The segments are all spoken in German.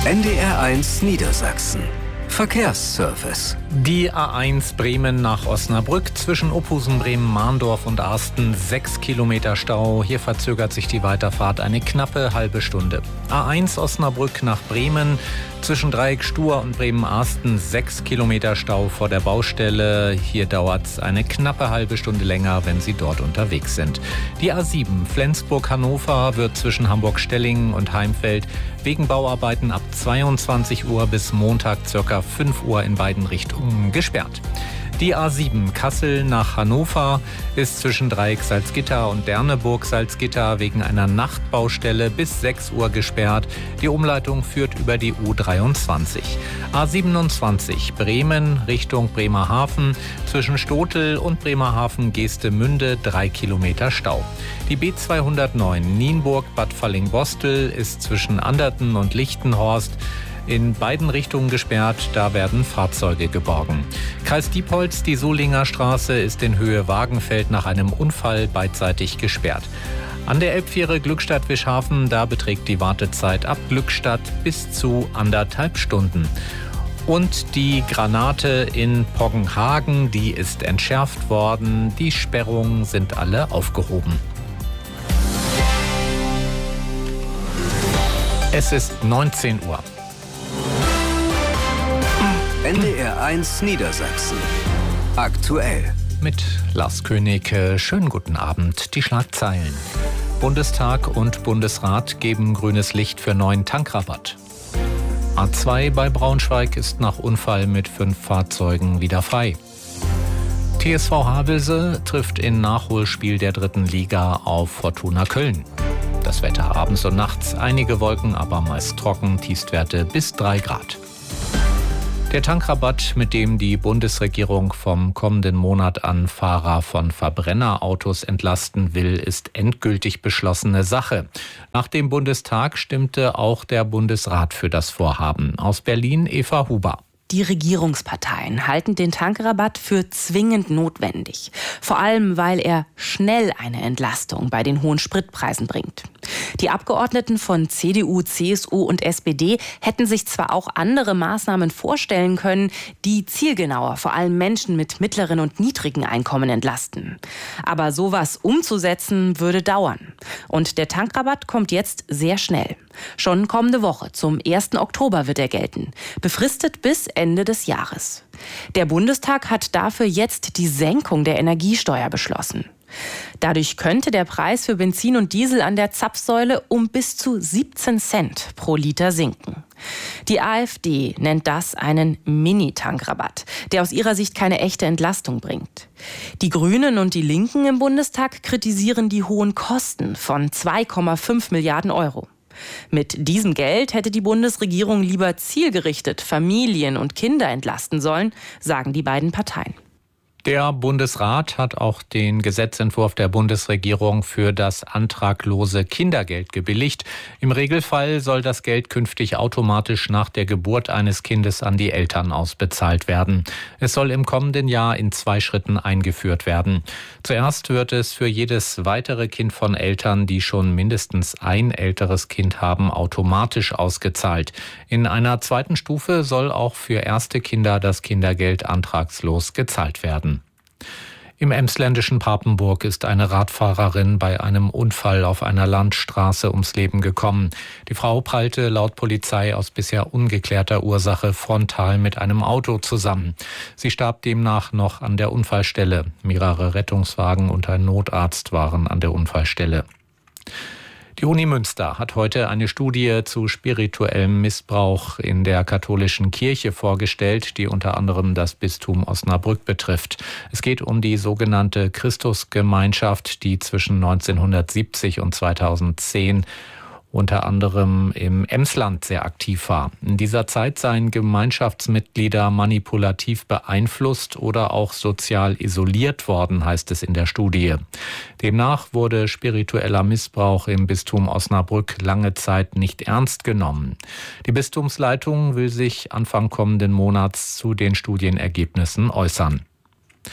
NDR1 Niedersachsen. Verkehrsservice. Die A1 Bremen nach Osnabrück zwischen Ophusen, Bremen, Mahndorf und Arsten 6 Kilometer Stau. Hier verzögert sich die Weiterfahrt eine knappe halbe Stunde. A1 Osnabrück nach Bremen zwischen Dreieck Stur und Bremen-Arsten 6 Kilometer Stau vor der Baustelle. Hier dauert es eine knappe halbe Stunde länger, wenn Sie dort unterwegs sind. Die A7 Flensburg-Hannover wird zwischen Hamburg-Stellingen und Heimfeld wegen Bauarbeiten ab 22 Uhr bis Montag ca. 5 Uhr in beiden Richtungen gesperrt. Die A7 Kassel nach Hannover ist zwischen Dreieck Salzgitter und Derneburg-Salzgitter wegen einer Nachtbaustelle bis 6 Uhr gesperrt. Die Umleitung führt über die U23. A27 Bremen Richtung Bremerhaven zwischen Stotel und Bremerhaven-Geestemünde 3 Kilometer Stau. Die B209 Nienburg-Bad Fallingbostel ist zwischen Anderten und Lichtenhorst in beiden Richtungen gesperrt, da werden Fahrzeuge geborgen. Kreis Diepholz, die Solinger Straße ist in Höhe Wagenfeld nach einem Unfall beidseitig gesperrt. An der Elbfähre Glückstadt-Wischhafen, da beträgt die Wartezeit ab Glückstadt bis zu 1,5 Stunden. Und die Granate in Poggenhagen, die ist entschärft worden. Die Sperrungen sind alle aufgehoben. Es ist 19 Uhr. NDR1 Niedersachsen. Aktuell. Mit Lars König. Schönen guten Abend. Die Schlagzeilen. Bundestag und Bundesrat geben grünes Licht für neuen Tankrabatt. A2 bei Braunschweig ist nach Unfall mit 5 Fahrzeugen wieder frei. TSV Havelse trifft in Nachholspiel der 3. Liga auf Fortuna Köln. Das Wetter abends und nachts einige Wolken, aber meist trocken, Tiefstwerte bis 3 Grad. Der Tankrabatt, mit dem die Bundesregierung vom kommenden Monat an Fahrer von Verbrennerautos entlasten will, ist endgültig beschlossene Sache. Nach dem Bundestag stimmte auch der Bundesrat für das Vorhaben. Aus Berlin Eva Huber. Die Regierungsparteien halten den Tankrabatt für zwingend notwendig. Vor allem, weil er schnell eine Entlastung bei den hohen Spritpreisen bringt. Die Abgeordneten von CDU, CSU und SPD hätten sich zwar auch andere Maßnahmen vorstellen können, die zielgenauer vor allem Menschen mit mittleren und niedrigen Einkommen entlasten. Aber sowas umzusetzen würde dauern. Und der Tankrabatt kommt jetzt sehr schnell. Schon kommende Woche, zum 1. Oktober wird er gelten. Befristet bis Ende des Jahres. Der Bundestag hat dafür jetzt die Senkung der Energiesteuer beschlossen. Dadurch könnte der Preis für Benzin und Diesel an der Zapfsäule um bis zu 17 Cent pro Liter sinken. Die AfD nennt das einen Mini-Tankrabatt, der aus ihrer Sicht keine echte Entlastung bringt. Die Grünen und die Linken im Bundestag kritisieren die hohen Kosten von 2,5 Milliarden Euro. Mit diesem Geld hätte die Bundesregierung lieber zielgerichtet Familien und Kinder entlasten sollen, sagen die beiden Parteien. Der Bundesrat hat auch den Gesetzentwurf der Bundesregierung für das antraglose Kindergeld gebilligt. Im Regelfall soll das Geld künftig automatisch nach der Geburt eines Kindes an die Eltern ausbezahlt werden. Es soll im kommenden Jahr in 2 Schritten eingeführt werden. Zuerst wird es für jedes weitere Kind von Eltern, die schon mindestens ein älteres Kind haben, automatisch ausgezahlt. In einer zweiten Stufe soll auch für erste Kinder das Kindergeld antragslos gezahlt werden. Im emsländischen Papenburg ist eine Radfahrerin bei einem Unfall auf einer Landstraße ums Leben gekommen. Die Frau prallte laut Polizei aus bisher ungeklärter Ursache frontal mit einem Auto zusammen. Sie starb demnach noch an der Unfallstelle. Mehrere Rettungswagen und ein Notarzt waren an der Unfallstelle. Die Uni Münster hat heute eine Studie zu spirituellem Missbrauch in der katholischen Kirche vorgestellt, die unter anderem das Bistum Osnabrück betrifft. Es geht um die sogenannte Christusgemeinschaft, die zwischen 1970 und 2010 unter anderem im Emsland sehr aktiv war. In dieser Zeit seien Gemeinschaftsmitglieder manipulativ beeinflusst oder auch sozial isoliert worden, heißt es in der Studie. Demnach wurde spiritueller Missbrauch im Bistum Osnabrück lange Zeit nicht ernst genommen. Die Bistumsleitung will sich Anfang kommenden Monats zu den Studienergebnissen äußern.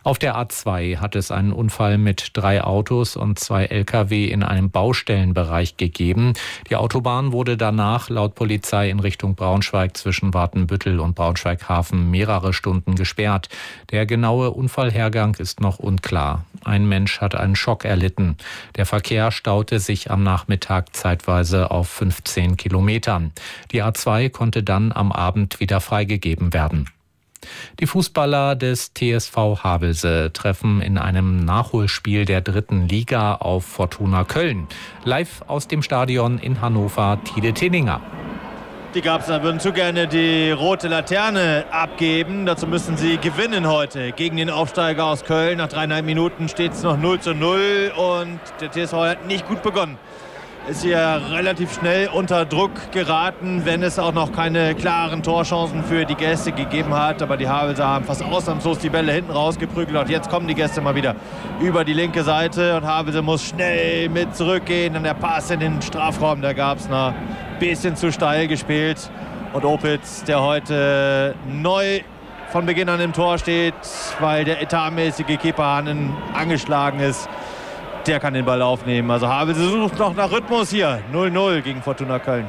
Auf der A2 hat es einen Unfall mit 3 Autos und 2 Lkw in einem Baustellenbereich gegeben. Die Autobahn wurde danach laut Polizei in Richtung Braunschweig zwischen Watenbüttel und Braunschweig-Hafen mehrere Stunden gesperrt. Der genaue Unfallhergang ist noch unklar. Ein Mensch hat einen Schock erlitten. Der Verkehr staute sich am Nachmittag zeitweise auf 15 Kilometern. Die A2 konnte dann am Abend wieder freigegeben werden. Die Fußballer des TSV Havelse treffen in einem Nachholspiel der 3. Liga auf Fortuna Köln. Live aus dem Stadion in Hannover, Tide Tinninger. Die Garbser würden zu gerne die rote Laterne abgeben. Dazu müssen sie gewinnen heute gegen den Aufsteiger aus Köln. Nach 3,5 Minuten steht es noch 0:0 und der TSV hat nicht gut begonnen. Ist hier relativ schnell unter Druck geraten, wenn es auch noch keine klaren Torchancen für die Gäste gegeben hat. Aber die Havelser haben fast ausnahmslos die Bälle hinten rausgeprügelt. Und jetzt kommen die Gäste mal wieder über die linke Seite. Und Havelse muss schnell mit zurückgehen. Und der Pass in den Strafraum der Garbsner. Bisschen zu steil gespielt. Und Opitz, der heute neu von Beginn an im Tor steht, weil der etatmäßige Keeper Hannen angeschlagen ist, der kann den Ball aufnehmen. Also Havelse sucht noch nach Rhythmus hier. 0:0 gegen Fortuna Köln.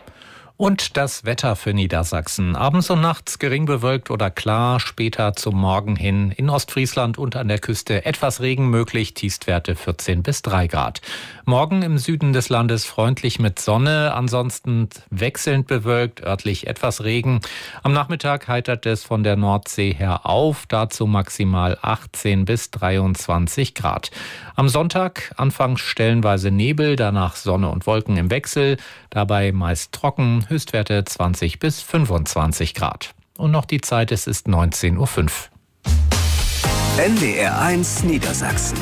Und das Wetter für Niedersachsen. Abends und nachts gering bewölkt oder klar, später zum Morgen hin in Ostfriesland und an der Küste etwas Regen möglich, Tiefstwerte 14 bis 3 Grad. Morgen im Süden des Landes freundlich mit Sonne, ansonsten wechselnd bewölkt, örtlich etwas Regen. Am Nachmittag heitert es von der Nordsee her auf, dazu maximal 18 bis 23 Grad. Am Sonntag anfangs stellenweise Nebel, danach Sonne und Wolken im Wechsel, dabei meist trocken, Höchstwerte 20 bis 25 Grad. Und noch die Zeit, es ist 19:05 Uhr. NDR1 Niedersachsen.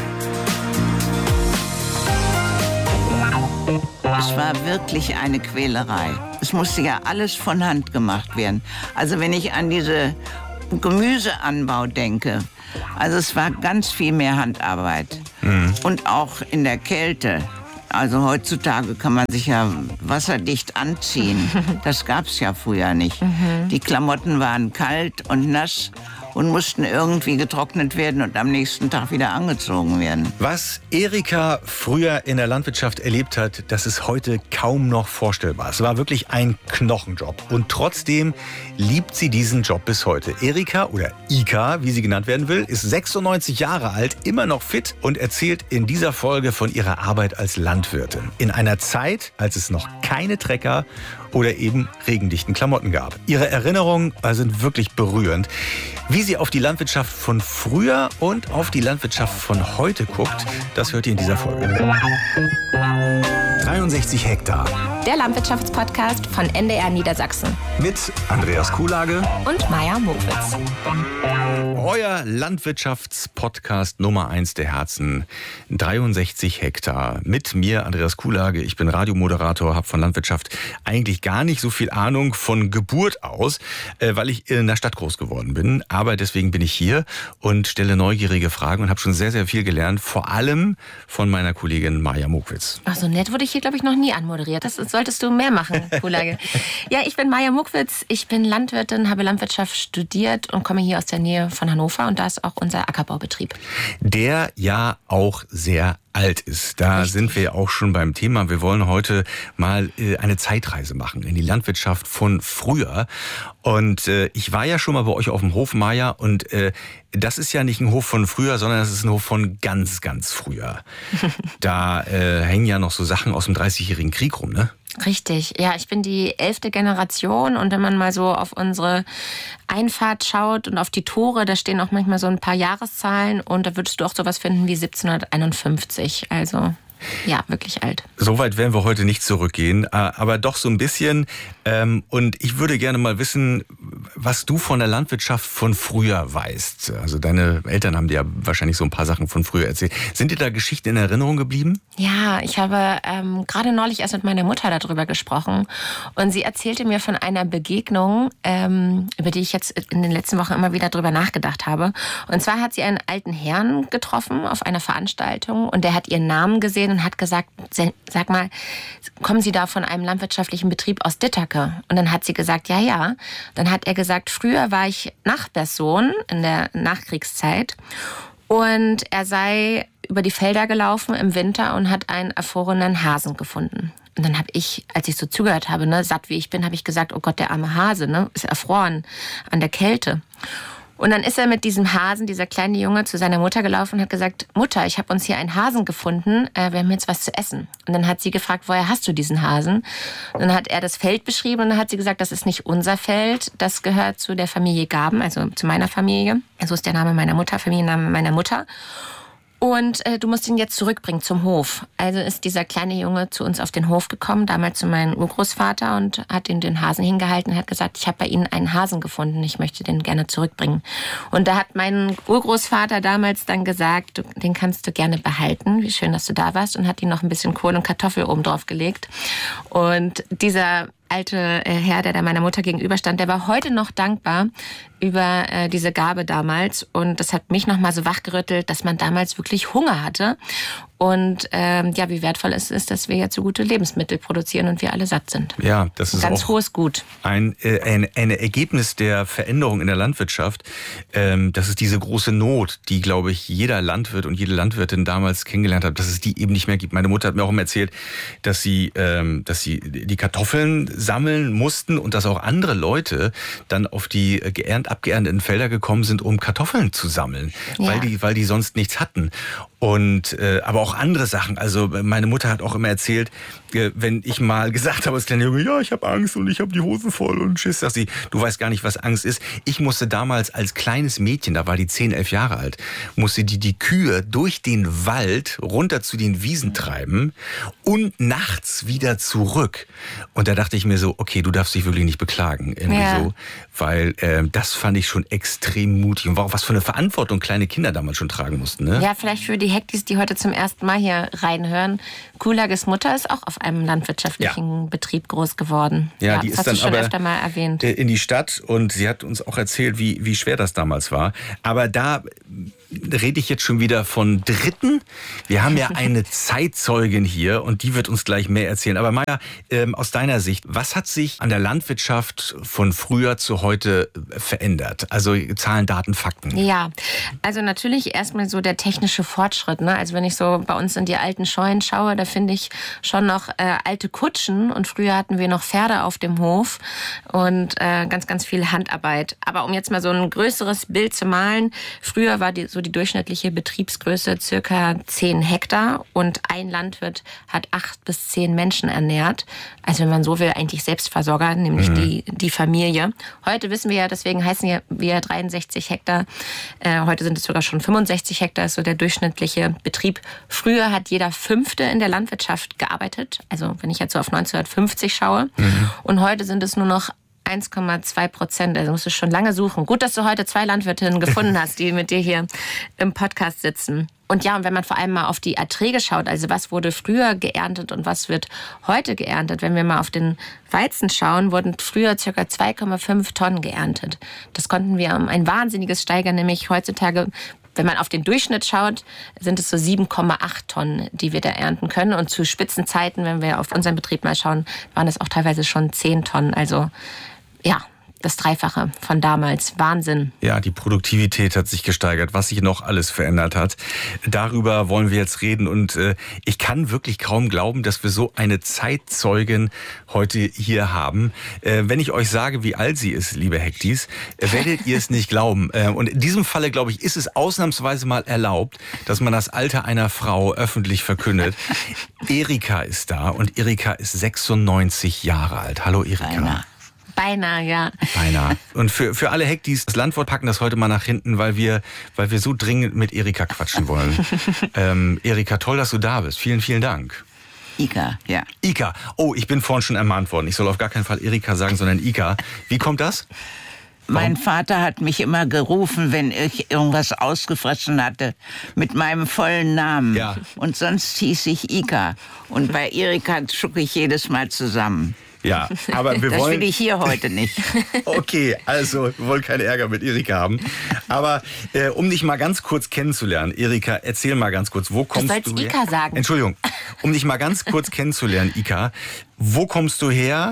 Es war wirklich eine Quälerei. Es musste ja alles von Hand gemacht werden. Also wenn ich an diese Gemüseanbau denke, also es war ganz viel mehr Handarbeit. Und auch in der Kälte. Also heutzutage kann man sich ja wasserdicht anziehen. Das gab's ja früher nicht. Die Klamotten waren kalt und nass und mussten irgendwie getrocknet werden und am nächsten Tag wieder angezogen werden. Was Erika früher in der Landwirtschaft erlebt hat, das ist heute kaum noch vorstellbar. Es war wirklich ein Knochenjob. Und trotzdem liebt sie diesen Job bis heute. Erika oder Ika, wie sie genannt werden will, ist 96 Jahre alt, immer noch fit und erzählt in dieser Folge von ihrer Arbeit als Landwirtin. In einer Zeit, als es noch keine Trecker oder eben regendichten Klamotten gab. Ihre Erinnerungen sind wirklich berührend. Wie sie auf die Landwirtschaft von früher und auf die Landwirtschaft von heute guckt, das hört ihr in dieser Folge. 63 Hektar. Der Landwirtschaftspodcast von NDR Niedersachsen. Mit Andreas Kuhlage und Maja Mokwitz. Euer Landwirtschaftspodcast Nummer 1 der Herzen. 63 Hektar. Mit mir, Andreas Kuhlage. Ich bin Radiomoderator, habe von Landwirtschaft eigentlich gar nicht so viel Ahnung von Geburt aus, weil ich in der Stadt groß geworden bin. Aber deswegen bin ich hier und stelle neugierige Fragen und habe schon sehr, sehr viel gelernt. Vor allem von meiner Kollegin Maja Mokwitz. Ach, so nett wurde ich hier, glaube ich, noch nie anmoderiert. Das solltest du mehr machen, Kuhlage. Ja, ich bin Maja Mokwitz. Ich bin Landwirtin, habe Landwirtschaft studiert und komme hier aus der Nähe von Hannover. Und da ist auch unser Ackerbaubetrieb. Der ja auch sehr alt ist. Da Richtig. sind wir auch schon beim Thema. Wir wollen heute mal eine Zeitreise machen in die Landwirtschaft von früher. Und ich war ja schon mal bei euch auf dem Hof, Maja, und das ist ja nicht ein Hof von früher, sondern das ist ein Hof von ganz, ganz früher. Da hängen ja noch so Sachen aus dem 30-jährigen Krieg rum, ne? Richtig, ja, ich bin die 11. Generation und wenn man mal so auf unsere Einfahrt schaut und auf die Tore, da stehen auch manchmal so ein paar Jahreszahlen und da würdest du auch sowas finden wie 1751, also ja, wirklich alt. So weit werden wir heute nicht zurückgehen, aber doch so ein bisschen. Und ich würde gerne mal wissen, was du von der Landwirtschaft von früher weißt. Also deine Eltern haben dir ja wahrscheinlich so ein paar Sachen von früher erzählt. Sind dir da Geschichten in Erinnerung geblieben? Ja, ich habe gerade neulich erst mit meiner Mutter darüber gesprochen und sie erzählte mir von einer Begegnung, über die ich jetzt in den letzten Wochen immer wieder drüber nachgedacht habe. Und zwar hat sie einen alten Herrn getroffen auf einer Veranstaltung und der hat ihren Namen gesehen und hat gesagt, sag mal, kommen Sie da von einem landwirtschaftlichen Betrieb aus Dittake? Und dann hat sie gesagt, ja. Dann hat er er gesagt, früher war ich Nachbarssohn in der Nachkriegszeit und er sei über die Felder gelaufen im Winter und hat einen erfrorenen Hasen gefunden. Und dann habe ich, als ich so zugehört habe, ne, satt wie ich bin, habe ich gesagt, oh Gott, der arme Hase, ne, ist erfroren an der Kälte. Und dann ist er mit diesem Hasen, dieser kleine Junge, zu seiner Mutter gelaufen und hat gesagt, Mutter, ich habe uns hier einen Hasen gefunden, wir haben jetzt was zu essen. Und dann hat sie gefragt, woher hast du diesen Hasen? Und dann hat er das Feld beschrieben und dann hat sie gesagt, das ist nicht unser Feld, das gehört zu der Familie Gaben, also zu meiner Familie. So ist der Name meiner Mutter, Familienname meiner Mutter. Und du musst ihn jetzt zurückbringen zum Hof. Also ist dieser kleine Junge zu uns auf den Hof gekommen, damals zu meinem Urgroßvater und hat ihm den Hasen hingehalten und hat gesagt, ich habe bei Ihnen einen Hasen gefunden, ich möchte den gerne zurückbringen. Und da hat mein Urgroßvater damals dann gesagt, den kannst du gerne behalten, wie schön, dass du da warst, und hat ihm noch ein bisschen Kohl und Kartoffel oben drauf gelegt. Und dieser alte Herr, der da meiner Mutter gegenüberstand, der war heute noch dankbar über diese Gabe damals. Und das hat mich nochmal so wachgerüttelt, dass man damals wirklich Hunger hatte. Und ja, wie wertvoll es ist, dass wir jetzt so gute Lebensmittel produzieren und wir alle satt sind. Ja, das ist ganz auch hohes Gut. ein Ergebnis der Veränderung in der Landwirtschaft. Das ist diese große Not, die, glaube ich, jeder Landwirt und jede Landwirtin damals kennengelernt hat, dass es die eben nicht mehr gibt. Meine Mutter hat mir auch immer erzählt, dass sie die Kartoffeln sammeln mussten und dass auch andere Leute dann auf die abgeernteten Felder gekommen sind, um Kartoffeln zu sammeln, Ja. weil die sonst nichts hatten. Und aber auch andere Sachen. Also meine Mutter hat auch immer erzählt, wenn ich mal gesagt habe als kleiner Junge, ja, ich habe Angst und ich habe die Hosen voll und Schiss, sagt sie, du weißt gar nicht, was Angst ist. Ich musste damals als kleines Mädchen, da war die 10, 11 Jahre alt, musste die Kühe durch den Wald runter zu den Wiesen treiben und nachts wieder zurück. Und da dachte ich mir so, okay, du darfst dich wirklich nicht beklagen. Irgendwie so, weil das fand ich schon extrem mutig. Und auch was für eine Verantwortung kleine Kinder damals schon tragen mussten. Ne? Ja, vielleicht für die Hektis, die heute zum ersten Mal hier reinhören. Kuhlages Mutter ist auch auf einem landwirtschaftlichen Betrieb groß geworden. Ja, die das ist hast dann du schon aber öfter mal erwähnt. in die Stadt und sie hat uns auch erzählt, wie schwer das damals war. Aber da rede ich jetzt schon wieder von Dritten. Wir haben ja eine Zeitzeugin hier und die wird uns gleich mehr erzählen. Aber Maja, aus deiner Sicht, was hat sich an der Landwirtschaft von früher zu heute verändert? Also Zahlen, Daten, Fakten. Ja, also natürlich erstmal so der technische Fortschritt. Ne? Also wenn ich so bei uns in die alten Scheunen schaue, da finde ich schon noch alte Kutschen und früher hatten wir noch Pferde auf dem Hof und ganz, ganz viel Handarbeit. Aber um jetzt mal so ein größeres Bild zu malen, früher war die durchschnittliche Betriebsgröße circa 10 Hektar und ein Landwirt hat 8 bis 10 Menschen ernährt. Also wenn man so will, eigentlich Selbstversorger, nämlich die Familie. Heute wissen wir ja, deswegen heißen wir 63 Hektar. Heute sind es sogar schon 65 Hektar, ist so der durchschnittliche Betrieb. Früher hat jeder Fünfte in der Landwirtschaft gearbeitet. Also wenn ich jetzt so auf 1950 schaue. Und heute sind es nur noch 1,2%. Also musst du schon lange suchen. Gut, dass du heute 2 Landwirtinnen gefunden hast, die mit dir hier im Podcast sitzen. Und ja, und wenn man vor allem mal auf die Erträge schaut, also was wurde früher geerntet und was wird heute geerntet, wenn wir mal auf den Weizen schauen, wurden früher ca. 2,5 Tonnen geerntet. Das konnten wir um ein wahnsinniges steigern, nämlich heutzutage, wenn man auf den Durchschnitt schaut, sind es so 7,8 Tonnen, die wir da ernten können. Und zu Spitzenzeiten, wenn wir auf unseren Betrieb mal schauen, waren es auch teilweise schon 10 Tonnen. Also ja, das Dreifache von damals. Wahnsinn. Ja, die Produktivität hat sich gesteigert, was sich noch alles verändert hat. Darüber wollen wir jetzt reden und ich kann wirklich kaum glauben, dass wir so eine Zeitzeugin heute hier haben. Wenn ich euch sage, wie alt sie ist, liebe Hektis, werdet ihr es nicht glauben. Und in diesem Falle, glaube ich, ist es ausnahmsweise mal erlaubt, dass man das Alter einer Frau öffentlich verkündet. Erika ist da und Erika ist 96 Jahre alt. Hallo Erika. Beinahe, ja. Beinahe. Und für alle Hektis, das Landwort packen das heute mal nach hinten, weil wir so dringend mit Erika quatschen wollen. Erika, toll, dass du da bist. Vielen, vielen Dank. Ika, ja. Ika. Oh, ich bin vorhin schon ermahnt worden. Ich soll auf gar keinen Fall Erika sagen, sondern Ika. Wie kommt das? Mein Vater hat mich immer gerufen, wenn ich irgendwas ausgefressen hatte, mit meinem vollen Namen. Ja. Und sonst hieß ich Ika. Und bei Erika schucke ich jedes Mal zusammen. Ja, aber wir das wollen... will ich hier heute nicht. Okay, also wir wollen keinen Ärger mit Erika haben. Aber um dich mal ganz kurz kennenzulernen, Erika, erzähl mal ganz kurz, wo kommst du her? Du sollst Ika sagen. Entschuldigung, um dich mal ganz kurz kennenzulernen, Ika, wo kommst du her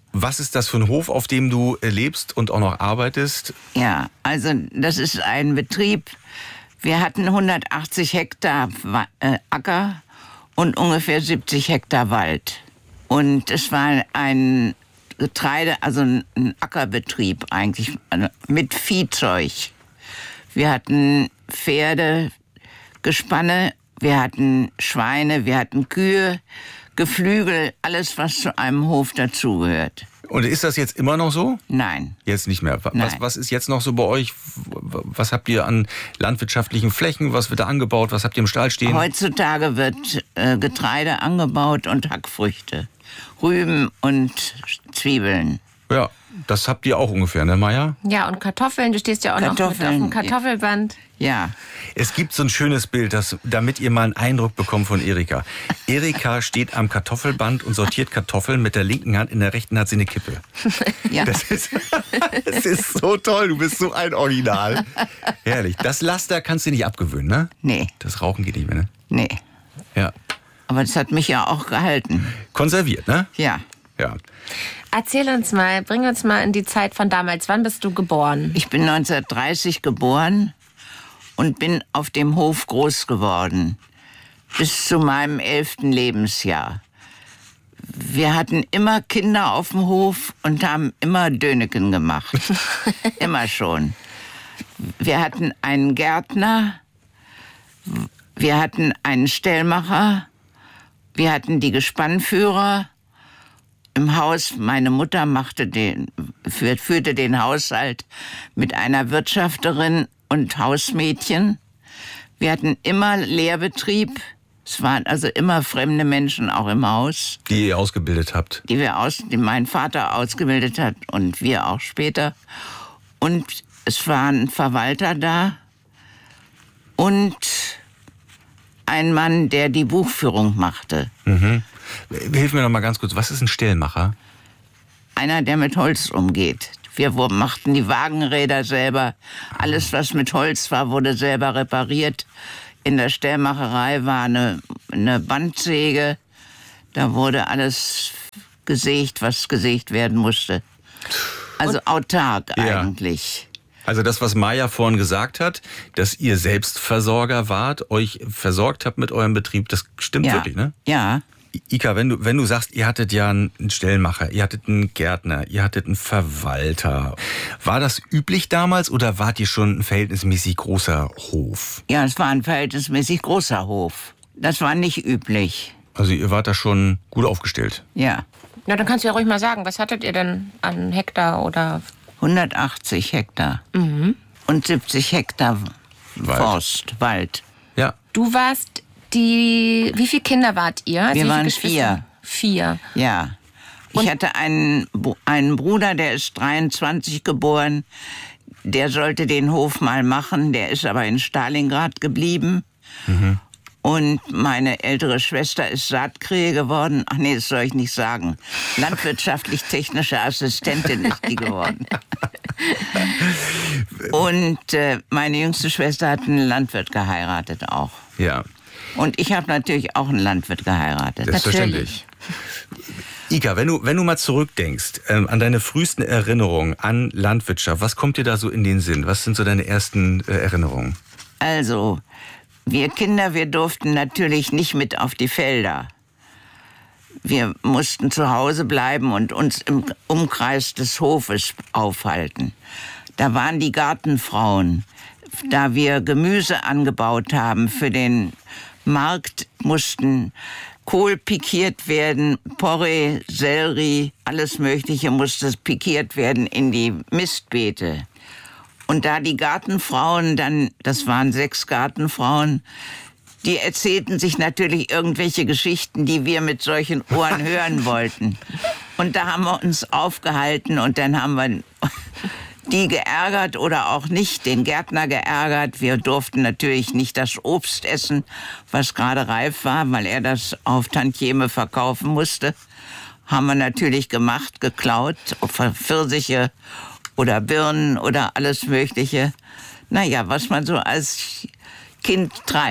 Was ist das für ein Hof, auf dem du lebst und auch noch arbeitest? Ja, also das ist ein Betrieb. Wir hatten 180 Hektar Acker und ungefähr 70 Hektar Wald. Und es war ein Getreide, also ein Ackerbetrieb eigentlich, mit Viehzeug. Wir hatten Pferde, Gespanne, wir hatten Schweine, wir hatten Kühe, Geflügel, alles, was zu einem Hof dazugehört. Und ist das jetzt immer noch so? Nein. Jetzt nicht mehr. Nein. Was ist jetzt noch so bei euch? Was habt ihr an landwirtschaftlichen Flächen? Was wird da angebaut? Was habt ihr im Stall stehen? Heutzutage wird Getreide angebaut und Hackfrüchte, Rüben und Zwiebeln. Ja, das habt ihr auch ungefähr, ne, Maja? Ja, und Kartoffeln, du stehst ja auch noch mit auf dem Kartoffelband. Ja. Es gibt so ein schönes Bild, damit ihr mal einen Eindruck bekommt von Erika. Erika steht am Kartoffelband und sortiert Kartoffeln mit der linken Hand, in der rechten hat sie eine Kippe. Ja. Das ist so toll, du bist so ein Original. Herrlich. Das Laster kannst du nicht abgewöhnen, ne? Nee. Das Rauchen geht nicht mehr, ne? Nee. Ja. Aber das hat mich ja auch gehalten. Konserviert, ne? Ja. Ja. Erzähl uns mal, bring uns mal in die Zeit von damals. Wann bist du geboren? Ich bin 1930 geboren und bin auf dem Hof groß geworden. Bis zu meinem 11. Lebensjahr. Wir hatten immer Kinder auf dem Hof und haben immer Döneken gemacht. Immer schon. Wir hatten einen Gärtner, wir hatten einen Stellmacher, wir hatten die Gespannführer. Im Haus, meine Mutter führte den Haushalt mit einer Wirtschafterin und Hausmädchen. Wir hatten immer Lehrbetrieb. Es waren also immer fremde Menschen auch im Haus. Die ihr ausgebildet habt. Die mein Vater ausgebildet hat und wir auch später. Und es war ein Verwalter da und ein Mann, der die Buchführung machte. Mhm. Hilf mir noch mal ganz kurz, was ist ein Stellmacher? Einer, der mit Holz umgeht. Wir machten die Wagenräder selber. Alles, was mit Holz war, wurde selber repariert. In der Stellmacherei war eine Bandsäge. Da wurde alles gesägt, was gesägt werden musste. Also autark eigentlich. Also das, was Maja vorhin gesagt hat, dass ihr Selbstversorger wart, euch versorgt habt mit eurem Betrieb, das stimmt wirklich, ne? Ja. Ika, wenn du sagst, ihr hattet ja einen Stellmacher, ihr hattet einen Gärtner, ihr hattet einen Verwalter. War das üblich damals oder wart ihr schon ein verhältnismäßig großer Hof? Ja, es war ein verhältnismäßig großer Hof. Das war nicht üblich. Also ihr wart da schon gut aufgestellt? Ja. Na, dann kannst du ja ruhig mal sagen, was hattet ihr denn an Hektar oder... 180 Hektar. Mhm. Und 70 Hektar Wald. Ja. Du warst wie viele Kinder wart ihr? Wir waren 4. 4. Ja. Ich hatte einen Bruder, der ist 23 geboren. Der sollte den Hof mal machen. Der ist aber in Stalingrad geblieben. Mhm. Und meine ältere Schwester ist Saatkrähe geworden. Ach nee, das soll ich nicht sagen. Landwirtschaftlich-technische Assistentin ist die geworden. Und meine jüngste Schwester hat einen Landwirt geheiratet auch. Ja. Und ich habe natürlich auch einen Landwirt geheiratet. Selbstverständlich. Ika, wenn du mal zurückdenkst an deine frühesten Erinnerungen an Landwirtschaft, was kommt dir da so in den Sinn? Was sind so deine ersten Erinnerungen? Also, wir Kinder, wir durften natürlich nicht mit auf die Felder. Wir mussten zu Hause bleiben und uns im Umkreis des Hofes aufhalten. Da waren die Gartenfrauen. Da wir Gemüse angebaut haben für den Markt, mussten Kohl pikiert werden, Porree, Sellerie, alles Mögliche musste pikiert werden in die Mistbeete. Und da die Gartenfrauen dann, das waren 6 Gartenfrauen, die erzählten sich natürlich irgendwelche Geschichten, die wir mit solchen Ohren hören wollten. Und da haben wir uns aufgehalten und dann haben wir die geärgert oder auch nicht, den Gärtner geärgert. Wir durften natürlich nicht das Obst essen, was gerade reif war, weil er das auf Tantieme verkaufen musste. Haben wir natürlich gemacht, geklaut, Pfirsiche oder Birnen oder alles Mögliche. Naja, was man so als Kind treibt.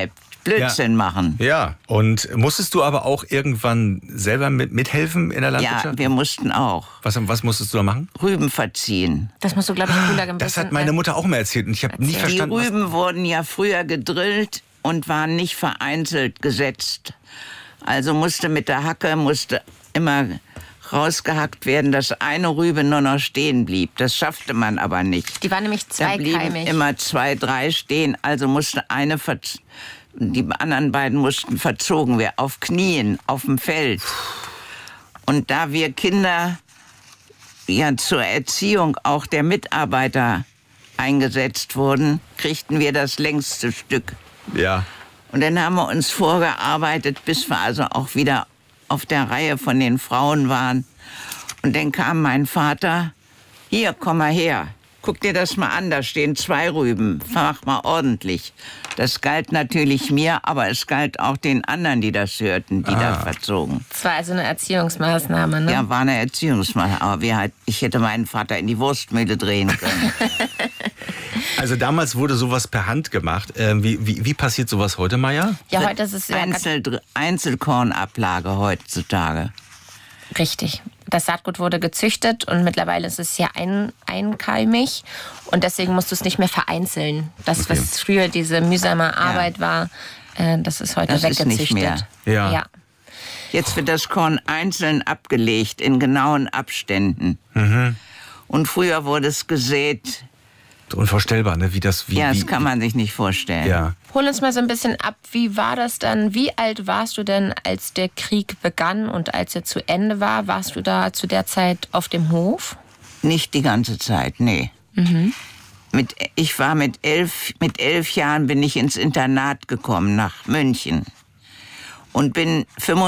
Blödsinn machen. Ja, und musstest du aber auch irgendwann selber mithelfen in der Landwirtschaft? Ja, wir mussten auch. Was musstest du da machen? Rüben verziehen. Das musst du, glaube ich, cooler ein Das bisschen, hat meine Mutter auch mal erzählt und ich habe nie Die verstanden. Rüben wurden ja früher gedrillt und waren nicht vereinzelt gesetzt. Also musste mit der Hacke immer rausgehackt werden, dass eine Rübe nur noch stehen blieb. Das schaffte man aber nicht. Die waren nämlich Da blieben zweikeimig. immer 2, 3 stehen, also musste eine die anderen beiden mussten verzogen werden, auf Knien, auf dem Feld. Und da wir Kinder ja zur Erziehung auch der Mitarbeiter eingesetzt wurden, kriegten wir das längste Stück. Ja. Und dann haben wir uns vorgearbeitet, bis wir also auch wieder auf der Reihe von den Frauen waren. Und dann kam mein Vater, hier, komm mal her, guck dir das mal an, da stehen 2 Rüben, mach mal ordentlich. Das galt natürlich mir, aber es galt auch den anderen, die das hörten, die das verzogen. Das war also eine Erziehungsmaßnahme, ne? Ja, war eine Erziehungsmaßnahme, aber ich hätte meinen Vater in die Wurstmühle drehen können. Also damals wurde sowas per Hand gemacht. Wie passiert sowas heute, Maja? Ja, heute ist es ja Einzelkornablage heutzutage. richtig. Das Saatgut wurde gezüchtet und mittlerweile ist es ja einkeimig und deswegen musst du es nicht mehr vereinzeln. Das, was früher diese mühsame Arbeit war, das ist heute Das ist weggezüchtet. nicht mehr. Ja. Jetzt wird das Korn einzeln abgelegt in genauen Abständen. Und früher wurde es gesät. Unvorstellbar, ne? Das kann man sich nicht vorstellen. Ja. Hol uns mal so ein bisschen ab, wie war das dann? Wie alt warst du denn, als der Krieg begann und als er zu Ende war? Warst du da zu der Zeit auf dem Hof? Nicht die ganze Zeit, nee. Ich war mit 11 Jahren bin ich ins Internat gekommen nach München und bin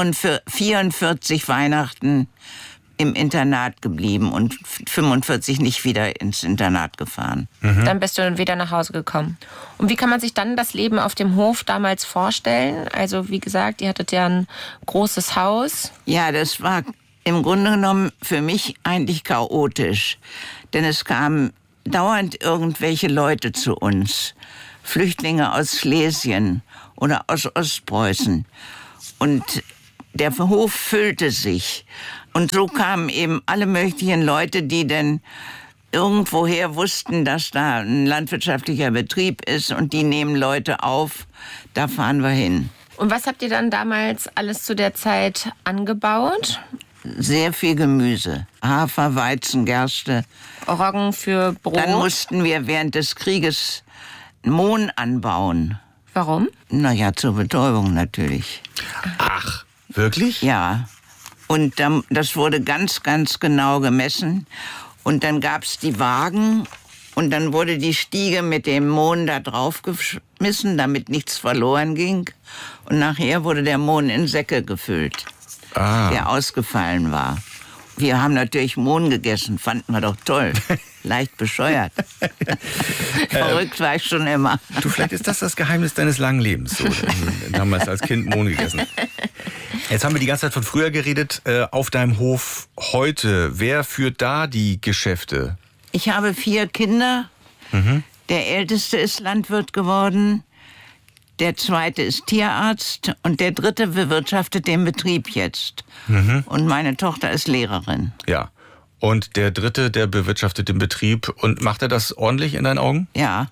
44 Weihnachten im Internat geblieben und 45 nicht wieder ins Internat gefahren. Dann bist du dann wieder nach Hause gekommen. Und wie kann man sich dann das Leben auf dem Hof damals vorstellen? Also wie gesagt, ihr hattet ja ein großes Haus. Ja, das war im Grunde genommen für mich eigentlich chaotisch. Denn es kamen dauernd irgendwelche Leute zu uns. Flüchtlinge aus Schlesien oder aus Ostpreußen. Und der Hof füllte sich. Und so kamen eben alle möglichen Leute, die dann irgendwoher wussten, dass da ein landwirtschaftlicher Betrieb ist und die nehmen Leute auf, da fahren wir hin. Und was habt ihr dann damals alles zu der Zeit angebaut? Sehr viel Gemüse, Hafer, Weizen, Gerste. Roggen für Brot? Dann mussten wir während des Krieges Mohn anbauen. Warum? Naja, zur Betäubung natürlich. Ach, wirklich? Ja. Und das wurde ganz, ganz genau gemessen. Und dann gab es die Wagen und dann wurde die Stiege mit dem Mohn da drauf geschmissen, damit nichts verloren ging. Und nachher wurde der Mohn in Säcke gefüllt, der ausgefallen war. Wir haben natürlich Mohn gegessen, fanden wir doch toll. Leicht bescheuert. Verrückt war ich schon immer. Du, vielleicht ist das Geheimnis deines langen Lebens. So, damals als Kind Mohn gegessen. Jetzt haben wir die ganze Zeit von früher geredet. Auf deinem Hof heute, wer führt da die Geschäfte? Ich habe 4 Kinder. Der älteste ist Landwirt geworden. Der zweite ist Tierarzt. Und der dritte bewirtschaftet den Betrieb jetzt. Und meine Tochter ist Lehrerin. Ja. Und der dritte, der bewirtschaftet den Betrieb. Und macht er das ordentlich in deinen Augen? Ja.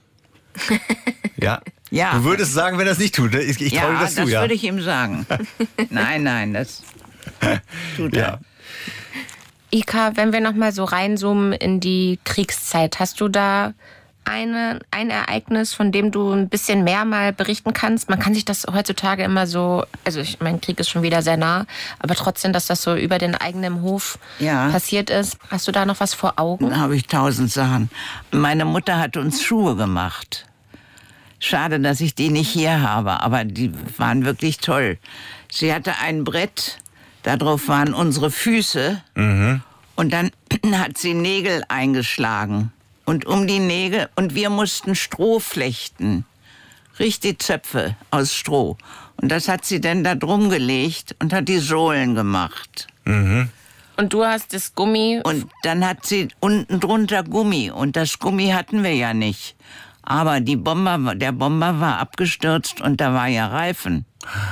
Ja. Ja. Du würdest sagen, wenn er es nicht tut. Ich traue dir das zu, ja. würde ich ihm sagen. Nein, das tut er. Ja. Ika, wenn wir noch mal so reinzoomen in die Kriegszeit, hast du da ein Ereignis, von dem du ein bisschen mehr mal berichten kannst? Man kann sich das heutzutage immer so, also ich meine, Krieg ist schon wieder sehr nah, aber trotzdem, dass das so über den eigenen Hof passiert ist. Hast du da noch was vor Augen? Da habe ich 1000 Sachen. Meine Mutter hat uns Schuhe gemacht. Schade, dass ich die nicht hier habe, aber die waren wirklich toll. Sie hatte ein Brett, darauf waren unsere Füße und dann hat sie Nägel eingeschlagen. Und um die Nägel, und wir mussten Stroh flechten. Richtig Zöpfe aus Stroh. Und das hat sie dann da drum gelegt und hat die Sohlen gemacht. Und du hast das Gummi. Und dann hat sie unten drunter Gummi. Und das Gummi hatten wir ja nicht. Aber der Bomber war abgestürzt und da war ja Reifen.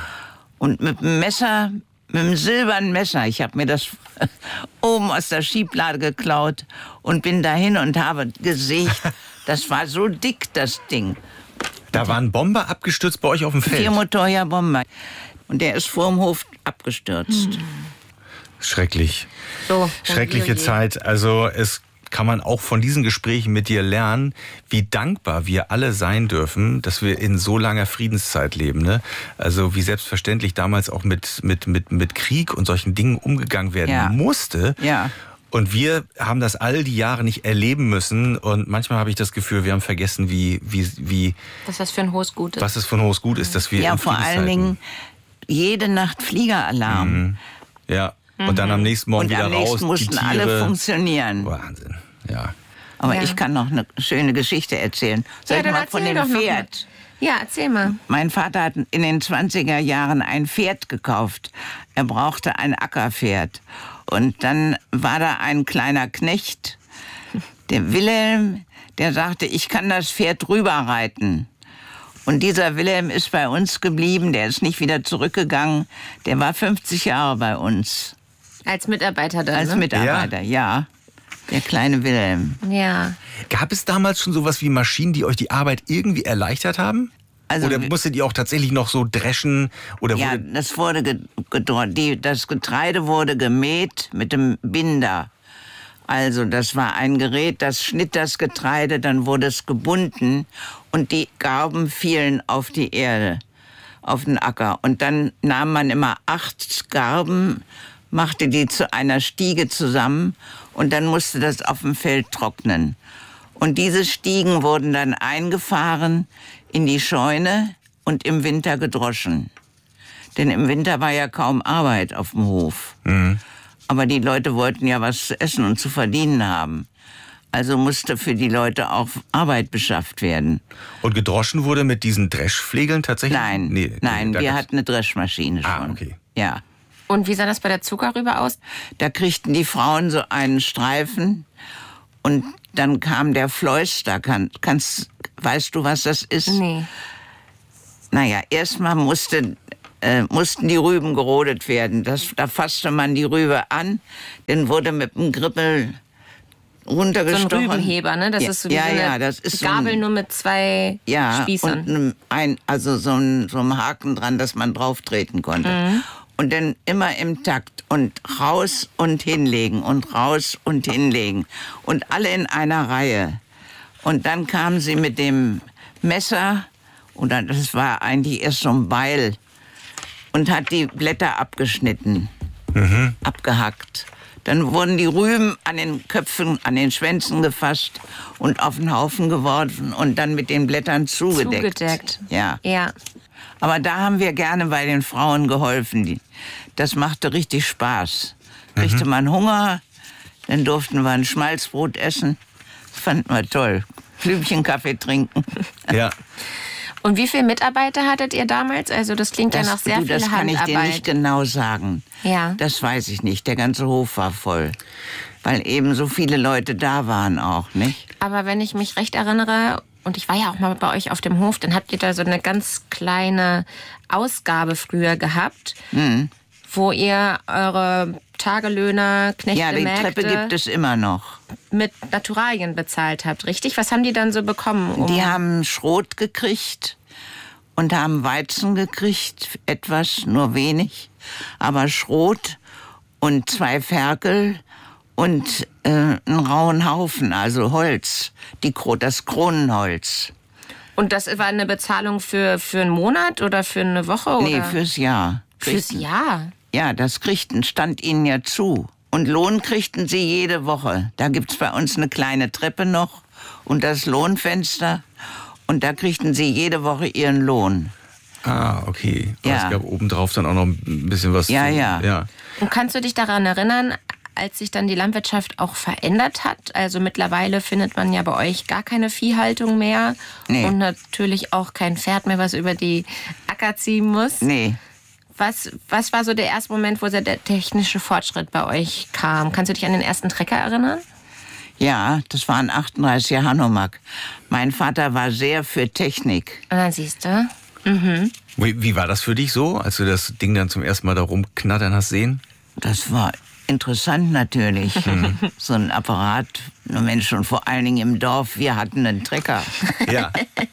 Und mit dem Messer, mit dem silbernen Messer, ich habe mir das oben aus der Schieblade geklaut und bin dahin und habe gesägt. Das war so dick, das Ding. Da war ein Bomber abgestürzt bei euch auf dem Feld? 4-Motoriger Bomber. Und der ist vor dem Hof abgestürzt. Schrecklich. So, Schreckliche Zeit. Also es kann man auch von diesen Gesprächen mit dir lernen, wie dankbar wir alle sein dürfen, dass wir in so langer Friedenszeit leben. Ne? Also wie selbstverständlich damals auch mit Krieg und solchen Dingen umgegangen werden musste. Ja. Und wir haben das all die Jahre nicht erleben müssen. Und manchmal habe ich das Gefühl, wir haben vergessen, was das für ein hohes Gut ist. Was es für ein hohes Gut ist, dass wir Ja, in vor allen Dingen jede Nacht Fliegeralarm. Ja. Und dann am nächsten Morgen Und wieder am raus, nächsten mussten die Tiere. alle funktionieren. Wahnsinn, ja. Aber Ja. ich kann noch eine schöne Geschichte erzählen. Soll ich dann mal von erzähl dem doch noch Pferd? Ja, erzähl mal. Mein Vater hat in den 20er Jahren ein Pferd gekauft. Er brauchte ein Ackerpferd. Und dann war da ein kleiner Knecht, der Wilhelm, der sagte, ich kann das Pferd rüberreiten. Und dieser Wilhelm ist bei uns geblieben, der ist nicht wieder zurückgegangen. Der war 50 Jahre bei uns. Als Mitarbeiter dann, Als ne? Mitarbeiter, ja. Der kleine Wilhelm. Ja. Gab es damals schon sowas wie Maschinen, die euch die Arbeit irgendwie erleichtert haben? Also, Oder musstet ihr auch tatsächlich noch so dreschen? Oder ja, das wurde das Getreide wurde gemäht mit dem Binder. Also das war ein Gerät, das schnitt das Getreide, dann wurde es gebunden und die Garben fielen auf die Erde, auf den Acker. Und dann nahm man immer 8 Garben, machte die zu einer Stiege zusammen und dann musste das auf dem Feld trocknen. Und diese Stiegen wurden dann eingefahren in die Scheune und im Winter gedroschen. Denn im Winter war ja kaum Arbeit auf dem Hof. Aber die Leute wollten ja was zu essen und zu verdienen haben. Also musste für die Leute auch Arbeit beschafft werden. Und gedroschen wurde mit diesen Dreschflegeln tatsächlich? Nein, wir hatten eine Dreschmaschine schon. Ah, okay. Ja. Und wie sah das bei der Zuckerrübe aus? Da kriegten die Frauen so einen Streifen und dann kam der Fleus-da. Weißt du, was das ist? Nee. Naja, erstmal mussten die Rüben gerodet werden. Da fasste man die Rübe an, dann wurde mit dem Grippel runtergestochen. So ein Rübenheber, ne? Das ja, ist so wie das ist Gabel so nur mit 2 Spießern. Und so einem Haken dran, dass man drauf treten konnte. Und dann immer im Takt und raus und hinlegen und raus und hinlegen. Und alle in einer Reihe. Und dann kamen sie mit dem Messer, oder das war eigentlich erst so ein Beil, und hat die Blätter abgeschnitten, abgehackt. Dann wurden die Rüben an den Köpfen, an den Schwänzen gefasst und auf den Haufen geworfen und dann mit den Blättern zugedeckt. Ja. Ja. Aber da haben wir gerne bei den Frauen geholfen. Das machte richtig Spaß. Kriegte man Hunger, dann durften wir ein Schmalzbrot essen. Das fanden wir toll. Flübchen Kaffee trinken. Ja. Und wie viele Mitarbeiter hattet ihr damals? Also das klingt ja nach sehr viel Das kann ich Handarbeit. dir nicht genau sagen. Ja. Das weiß ich nicht. Der ganze Hof war voll. Weil eben so viele Leute da waren auch, nicht? Aber wenn ich mich recht erinnere, und ich war ja auch mal bei euch auf dem Hof, dann habt ihr da so eine ganz kleine Ausgabe früher gehabt, wo ihr eure Tagelöhner, Knechte, Ja, die Mägde Treppe gibt es immer noch. mit Naturalien bezahlt habt, richtig? Was haben die dann so bekommen? Die haben Schrot gekriegt und haben Weizen gekriegt, etwas, nur wenig, aber Schrot und 2 Ferkel und einen rauen Haufen, also Holz, das Kronenholz. Und das war eine Bezahlung für einen Monat oder für eine Woche? Oder? Nee, fürs Jahr. Fürs Jahr? Ja, das stand ihnen ja zu. Und Lohn kriegten sie jede Woche. Da gibt's bei uns eine kleine Treppe noch und das Lohnfenster. Und da kriegten sie jede Woche ihren Lohn. Ah, okay. Aber Ja. es gab obendrauf dann auch noch ein bisschen was. Ja. Und kannst du dich daran erinnern, als sich dann die Landwirtschaft auch verändert hat? Also mittlerweile findet man ja bei euch gar keine Viehhaltung mehr. Nee. Und natürlich auch kein Pferd mehr, was über die Acker ziehen muss. Nee. Was war so der erste Moment, wo der technische Fortschritt bei euch kam? Kannst du dich an den ersten Trecker erinnern? Ja, das war ein 38er Hanomag. Mein Vater war sehr für Technik. Und dann siehst du. Mhm. Wie war das für dich so, als du das Ding dann zum ersten Mal da rumknattern hast sehen? Das war interessant natürlich. So ein Apparat, Mensch, und vor allen Dingen im Dorf, wir hatten einen Trecker. Ja.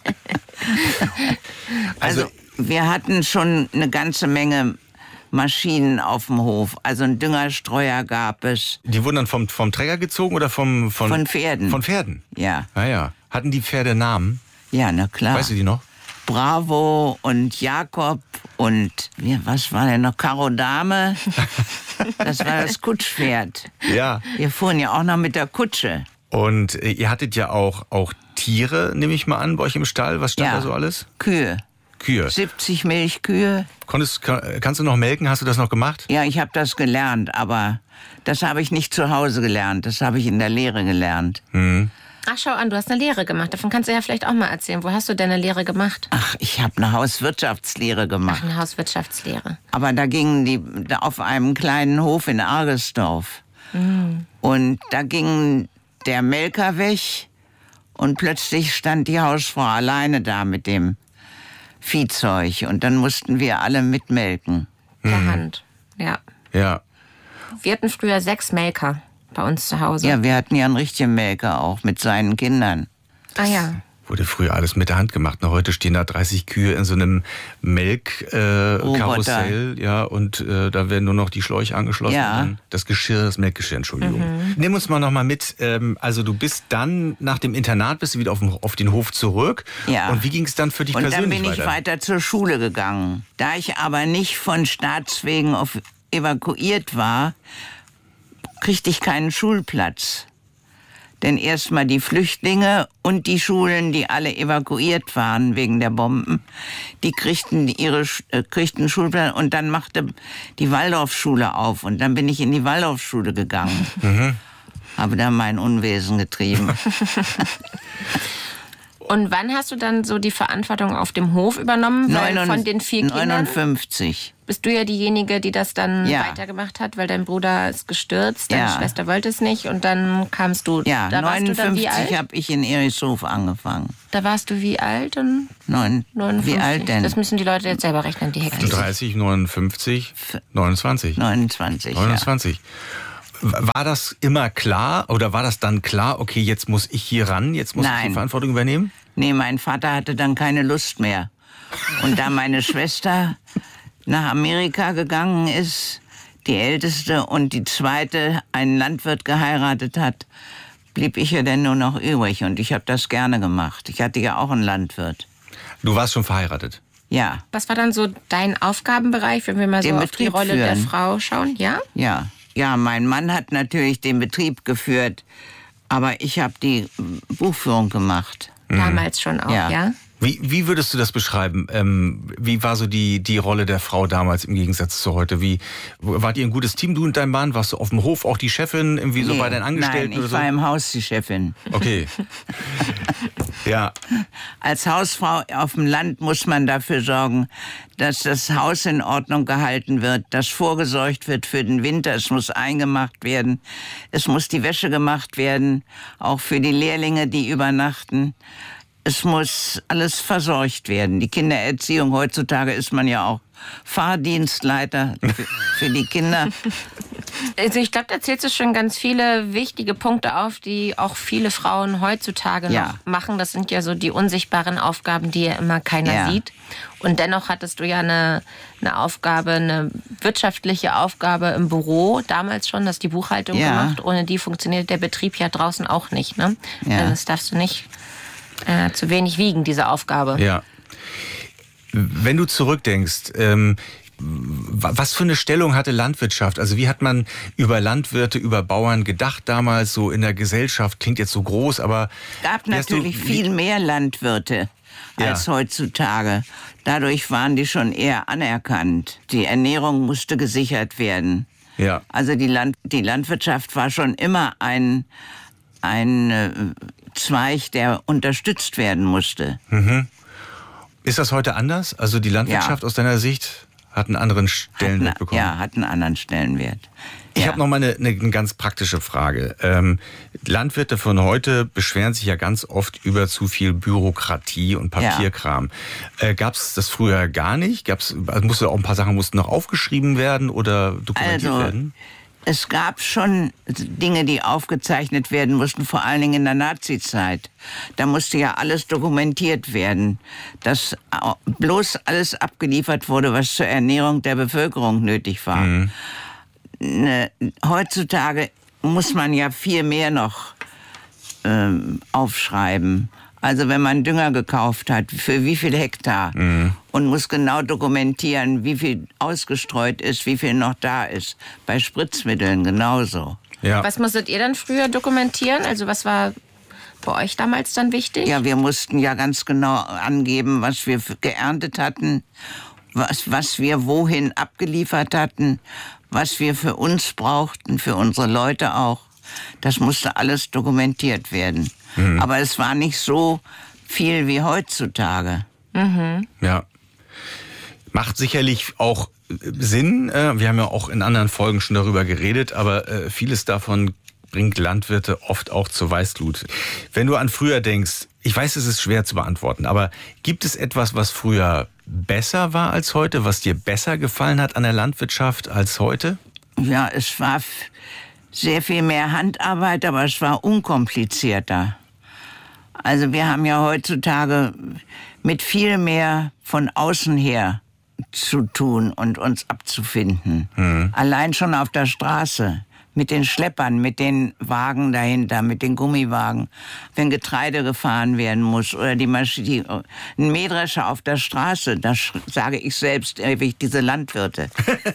Also wir hatten schon eine ganze Menge Maschinen auf dem Hof. Also einen Düngerstreuer gab es. Die wurden dann vom Trecker gezogen oder von Pferden. Von Pferden? Ja. Ah ja. Hatten die Pferde Namen? Ja, na klar. Weißt du die noch? Bravo und Jakob und was war denn noch? Karo Dame. Das war das Kutschpferd. Ja. Wir fuhren ja auch noch mit der Kutsche. Und ihr hattet ja auch Tiere, nehme ich mal an, bei euch im Stall. Was stand Ja. da so alles? Kühe. 70 Milchkühe. Kannst du noch melken? Hast du das noch gemacht? Ja, ich habe das gelernt, aber das habe ich nicht zu Hause gelernt. Das habe ich in der Lehre gelernt. Ach, schau an, du hast eine Lehre gemacht. Davon kannst du ja vielleicht auch mal erzählen. Wo hast du denn eine Lehre gemacht? Ach, ich habe eine Hauswirtschaftslehre gemacht. Eine Hauswirtschaftslehre. Aber da gingen die auf einem kleinen Hof in Argesdorf. Und da ging der Melker weg und plötzlich stand die Hausfrau alleine da mit dem Viehzeug. Und dann mussten wir alle mitmelken. Per Hand, ja. Ja. Wir hatten früher 6 Melker bei uns zu Hause. Ja, wir hatten ja einen richtigen Melker auch mit seinen Kindern. Ah ja. Wurde früher alles mit der Hand gemacht. Na, heute stehen da 30 Kühe in so einem Melkkarussell, ja, und da werden nur noch die Schläuche angeschlossen. Ja. Und dann das Melkgeschirr, Entschuldigung. Nimm uns mal noch mal mit. Also du bist dann nach dem Internat bist du wieder auf den Hof zurück. Ja. Und wie ging es dann für dich Und persönlich dann bin ich weiter zur Schule gegangen. Da ich aber nicht von Staatswegen evakuiert war, kriegte ich keinen Schulplatz. Denn erstmal die Flüchtlinge und die Schulen, die alle evakuiert waren wegen der Bomben, die kriegten kriegten Schulplatz und dann machte die Waldorfschule auf. Und dann bin ich in die Waldorfschule gegangen. Habe da mein Unwesen getrieben. Und wann hast du dann so die Verantwortung auf dem Hof übernommen? Weil von den 4 Kindern 59. bist du ja diejenige, die das dann Ja. weitergemacht hat, weil dein Bruder ist gestürzt, deine Ja. Schwester wollte es nicht und dann kamst du. Ja, Da warst du dann wie 59 alt? habe ich in Erichshof angefangen. Da warst du wie alt? Und 59. Wie alt denn? Das müssen die Leute jetzt selber rechnen, die Hektik. 30, 59, 29. 29. 29. War das immer klar oder war das dann klar, okay, jetzt muss ich hier ran, jetzt muss ich die Nein. Verantwortung übernehmen? Nee, mein Vater hatte dann keine Lust mehr. Und da meine Schwester nach Amerika gegangen ist, die älteste und die zweite einen Landwirt geheiratet hat, blieb ich ja dann nur noch übrig. Und ich habe das gerne gemacht. Ich hatte ja auch einen Landwirt. Du warst schon verheiratet. Ja, Was war dann so dein Aufgabenbereich, wenn wir mal so Den auf die Betrieb Rolle der führen. Frau schauen? Ja? ja. Ja, mein Mann hat natürlich den Betrieb geführt, aber ich habe die Buchführung gemacht. Damals schon auch, Ja. ja? Wie würdest du das beschreiben? Wie war so die Rolle der Frau damals im Gegensatz zu heute? Wart ihr ein gutes Team, du und dein Mann? Warst du auf dem Hof auch die Chefin, irgendwie so bei den Angestellten Nein, oder ich so? war im Haus die Chefin. Okay. Ja. Als Hausfrau auf dem Land muss man dafür sorgen, dass das Haus in Ordnung gehalten wird, dass vorgesorgt wird für den Winter. Es muss eingemacht werden. Es muss die Wäsche gemacht werden, auch für die Lehrlinge, die übernachten. Es muss alles versorgt werden. Die Kindererziehung, heutzutage ist man ja auch Fahrdienstleiter für die Kinder. Also ich glaube, da zählst du schon ganz viele wichtige Punkte auf, die auch viele Frauen heutzutage Ja. noch machen. Das sind ja so die unsichtbaren Aufgaben, die ja immer keiner Ja. sieht. Und dennoch hattest du ja eine Aufgabe, eine wirtschaftliche Aufgabe im Büro, damals schon, dass die Buchhaltung Ja. gemacht. Ohne die funktioniert der Betrieb ja draußen auch nicht. Ne? Ja. Also das darfst du nicht zu wenig wiegen, diese Aufgabe. Ja. Wenn du zurückdenkst, was für eine Stellung hatte Landwirtschaft? Also wie hat man über Landwirte, über Bauern gedacht damals, so in der Gesellschaft? Klingt jetzt so groß, aber... Es gab wie hast du- natürlich viel mehr Landwirte als heutzutage. Dadurch waren die schon eher anerkannt. Die Ernährung musste gesichert werden. Ja. Also die Landwirtschaft war schon immer ein Zweig, der unterstützt werden musste. Ist das heute anders? Also die Landwirtschaft aus deiner Sicht hat einen anderen Stellenwert bekommen? Ja, hat einen anderen Stellenwert. Ich habe noch mal eine ganz praktische Frage. Landwirte von heute beschweren sich ja ganz oft über zu viel Bürokratie und Papierkram. Gab es das früher gar nicht? Musste auch ein paar Sachen mussten noch aufgeschrieben werden oder dokumentiert werden? Es gab schon Dinge, die aufgezeichnet werden mussten, vor allen Dingen in der Nazizeit. Da musste ja alles dokumentiert werden, dass bloß alles abgeliefert wurde, was zur Ernährung der Bevölkerung nötig war. Mhm. Heutzutage muss man ja viel mehr noch aufschreiben. Also wenn man Dünger gekauft hat, für wie viel Hektar und muss genau dokumentieren, wie viel ausgestreut ist, wie viel noch da ist. Bei Spritzmitteln genauso. Ja. Was musstet ihr dann früher dokumentieren? Also was war bei euch damals dann wichtig? Ja, wir mussten ja ganz genau angeben, was wir geerntet hatten, was wir wohin abgeliefert hatten, was wir für uns brauchten, für unsere Leute auch. Das musste alles dokumentiert werden. Mhm. Aber es war nicht so viel wie heutzutage. Mhm. Ja. Macht sicherlich auch Sinn. Wir haben ja auch in anderen Folgen schon darüber geredet, aber vieles davon bringt Landwirte oft auch zur Weißglut. Wenn du an früher denkst, ich weiß, es ist schwer zu beantworten, aber gibt es etwas, was früher besser war als heute, was dir besser gefallen hat an der Landwirtschaft als heute? Ja, es war sehr viel mehr Handarbeit, aber es war unkomplizierter. Also wir haben ja heutzutage mit viel mehr von außen her zu tun und uns abzufinden. Mhm. Allein schon auf der Straße. Mit den Schleppern, mit den Wagen dahinter, mit den Gummiwagen. Wenn Getreide gefahren werden muss oder ein Mähdrescher auf der Straße, das sage ich selbst, ewig diese Landwirte.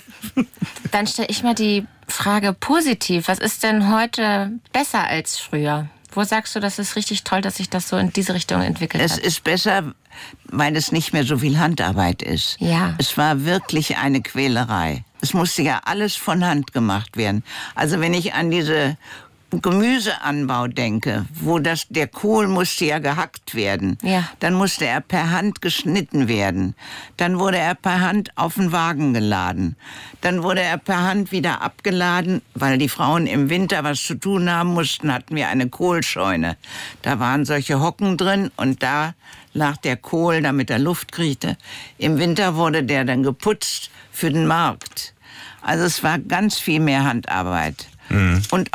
Dann stelle ich mal die Frage positiv. Was ist denn heute besser als früher? Wo sagst du, das ist richtig toll, dass sich das so in diese Richtung entwickelt hat? Es ist besser, weil es nicht mehr so viel Handarbeit ist. Ja. Es war wirklich eine Quälerei. Es musste ja alles von Hand gemacht werden. Also wenn ich an diese Gemüseanbau denke, wo der Kohl musste ja gehackt werden, dann musste er per Hand geschnitten werden. Dann wurde er per Hand auf den Wagen geladen. Dann wurde er per Hand wieder abgeladen, weil die Frauen im Winter was zu tun haben mussten, hatten wir eine Kohlscheune. Da waren solche Hocken drin und da lag der Kohl, damit er Luft kriegte. Im Winter wurde der dann geputzt für den Markt. Also es war ganz viel mehr Handarbeit. Mhm. Und